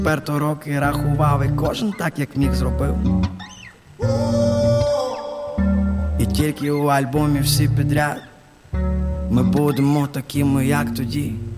Тепер то роки рахував, і кожен так, як міг, зробив. І тільки у альбомі всі підряд ми будемо такими, як тоді.